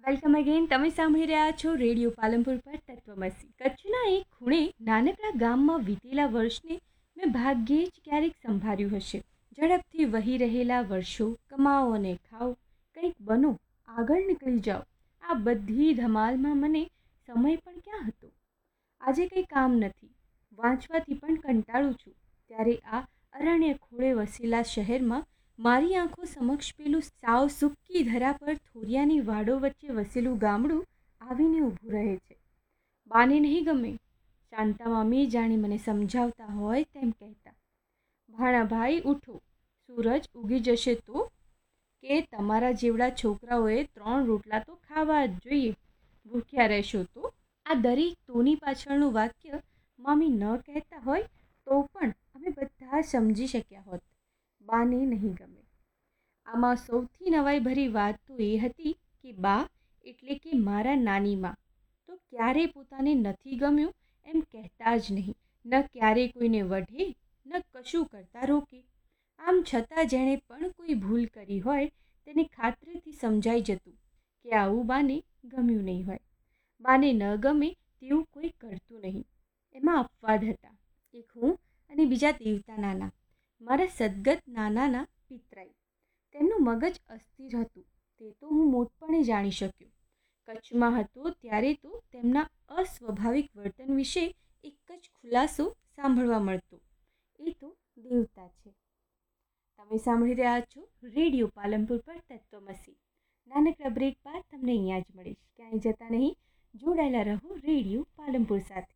Welcome again. તમે સાંભળી રહ્યા છો રેડિયો પાલનપુર પર તત્વમસી. કચ્છના એક ખૂણે નાનકડા ગામમાં વીતેલા વર્ષને મેં ભાગ્યે જ ક્યારેક સંભાળ્યું હશે. ઝડપથી વહી રહેલા વર્ષો, કમાઓ અને ખાઓ, કંઈક બનો, આગળ નીકળી જાઓ, આ બધી ધમાલમાં મને સમય પણ ક્યાં હતો. આજે કંઈ કામ નથી, વાંચવાથી પણ કંટાળું છું. ત્યારે આ અરણ્ય ખોળે વસેલા શહેરમાં મારી આંખો સમક્ષ પેલું સાવ સૂકી ધરા પર થોરિયાની વાડો વચ્ચે વસેલું ગામડું આવીને ઊભું રહે છે. બાને નહીં ગમે, શાંતા મામી જાણે મને સમજાવતા હોય તેમ કહેતા. ભાણાભાઈ ઉઠો, સૂરજ ઉગી જશે તો, કે તમારા જેવડા છોકરાઓએ 3 રોટલા તો ખાવા જ જોઈએ, ભૂખ્યા રહેશો તો. આ દરેક તોની પાછળનું વાક્ય મામી ન કહેતા હોય તો પણ અમે બધા સમજી શક્યા હોત. બાને નહીં ગમે. આમાં સૌથી નવાઈભરી વાત તો એ હતી કે બા એટલે કે મારા નાની માં તો ક્યારેય પોતાને નથી ગમ્યું એમ કહેતા જ નહીં. ન ક્યારેય કોઈને વઢે, ન કશું કરતા રોકે. આમ છતાં જેણે પણ કોઈ ભૂલ કરી હોય તેને ખાતરીથી સમજાઈ જતું કે આવું બાને ગમ્યું નહીં હોય. બાને ન ગમે તેવું કોઈ કરતું નહીં. એમાં અપવાદ હતા. એક હું અને બીજા દેવતા નાના, મારા સદગત નાનાના પિતરાઈ. તેમનું મગજ અસ્થિર હતું તે તો હું મોટપણે જાણી શક્યો. કચ્છમાં હતો ત્યારે તો તેમના અસ્વાભાવિક વર્તન વિશે એક જ ખુલાસો સાંભળવા મળતો, એ તો દેવતા છે. તમે સાંભળી રહ્યા છો રેડિયો પાલનપુર પર તત્વમસી. નાનકડા બ્રેક બાદ તમને અહીંયા જ મળીશ. ક્યાંય જતા નહીં, જોડાયેલા રહો રેડિયો પાલનપુર સાથે.